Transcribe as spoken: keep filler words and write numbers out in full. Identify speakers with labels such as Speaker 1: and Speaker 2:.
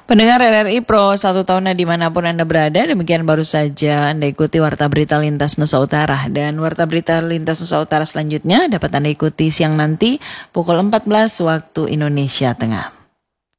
Speaker 1: Pendengar R R I Pro, satu tahunnya dimanapun Anda berada, demikian baru saja Anda ikuti Warta Berita Lintas Nusa Utara. Dan Warta Berita Lintas Nusa Utara selanjutnya dapat Anda ikuti siang nanti pukul empat belas waktu Indonesia Tengah.